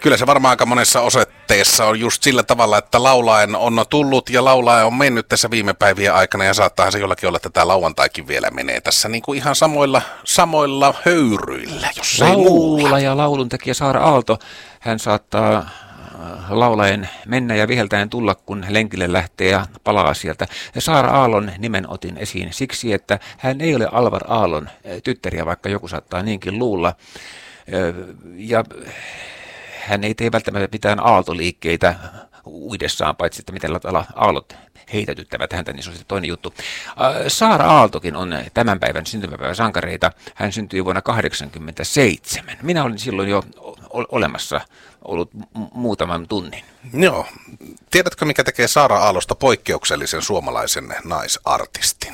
Kyllä se varmaan aika monessa osoitteessa on just sillä tavalla, että laulaen on tullut ja laulaen on mennyt tässä viime päivien aikana ja saattaahan se jollakin olla, että tämä lauantaikin vielä menee tässä niin kuin ihan samoilla höyryillä, jos ei muulla. Laulaja, lauluntekijä Saara Aalto, hän saattaa laulaen mennä ja viheltäen tulla, kun lenkille lähtee ja palaa sieltä. Ja Saara Aallon nimen otin esiin siksi, että hän ei ole Alvar Aallon tyttäriä, vaikka joku saattaa niinkin luulla. Ja hän ei tee välttämättä mitään aaltoliikkeitä uidessaan, paitsi että miten aallot heitätyttävät häntä, niin se on sitten toinen juttu. Saara Aaltokin on tämän päivän syntymäpäivän sankareita. Hän syntyi vuonna 1987. Minä olin silloin jo olemassa ollut muutaman tunnin. Joo. Tiedätkö, mikä tekee Saara Aallosta poikkeuksellisen suomalaisen naisartistin?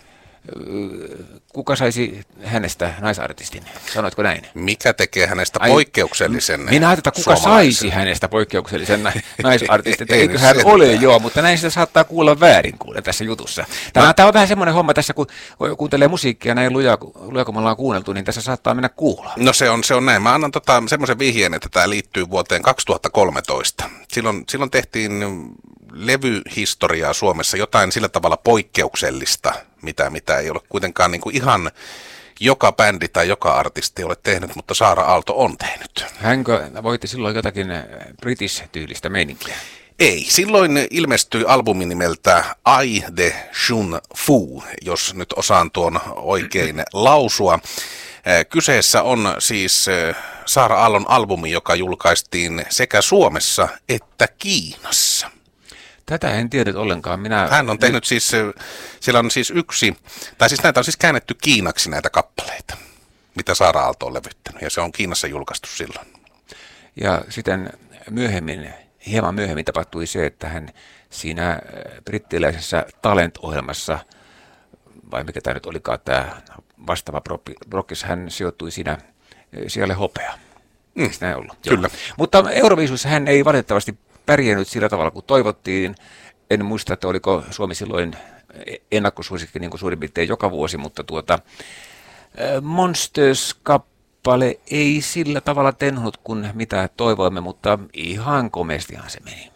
Kuka saisi hänestä naisartistin? Sanoitko näin? Mikä tekee hänestä poikkeuksellisen minä ajattelin, että kuka saisi hänestä poikkeuksellisen naisartistin. Eikö hän ole, joo, mutta näin sitä saattaa kuulla väärin tässä jutussa. Tämä on vähän semmoinen homma tässä, kun kuuntelee musiikkia näin lujaa kun me ollaan kuunneltu, niin tässä saattaa mennä kuulla. No se on näin. Mä annan semmoisen vihjeen, että tämä liittyy vuoteen 2013. Silloin tehtiin levyhistoriaa Suomessa jotain sillä tavalla poikkeuksellista, mitä ei ole kuitenkaan niin kuin ihan joka bändi tai joka artisti ole tehnyt, mutta Saara Aalto on tehnyt. Hänkö voitti silloin jotakin British-tyylistä meininkiä? Ei. Silloin ilmestyi albumi nimeltä I the Shun Fu, jos nyt osaan tuon oikein lausua. Kyseessä on siis Saara Aallon albumi, joka julkaistiin sekä Suomessa että Kiinassa. Tätä en tiedä ollenkaan. Hän on tehnyt siellä on siis näitä on siis käännetty kiinaksi näitä kappaleita, mitä Saara Aalto on levyttänyt, ja se on Kiinassa julkaistu silloin. Ja sitten hieman myöhemmin tapahtui se, että hän siinä brittiläisessä Talent-ohjelmassa, vai mikä tämä nyt olikaan, tämä vastaava Brockis, hän sijoittui siinä siellä hopea. Eikö näin ollut? Kyllä. Joo. Mutta Euroviisussa hän ei valitettavasti pärjännyt sillä tavalla kuin toivottiin. En muista, että oliko Suomi silloin ennakkosuosikki niin kuin suurin piirtein joka vuosi, mutta Monsters-kappale ei sillä tavalla tenhunut kuin mitä toivoimme, mutta ihan komeastihan se meni.